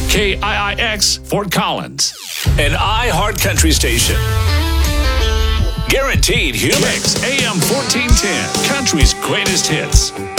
KIIX Fort Collins. An iHeart Country station. Guaranteed humor. Kicks AM 1410, country's greatest hits.